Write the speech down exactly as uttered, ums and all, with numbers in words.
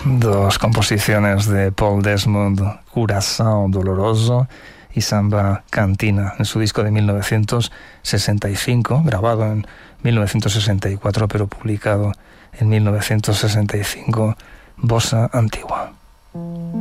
Dos composiciones de Paul Desmond, Curaçao Doloroso y Samba Cantina, en su disco de mil novecientos sesenta y cinco, grabado en mil novecientos sesenta y cuatro, pero publicado en mil novecientos sesenta y cinco, Bossa Antigua.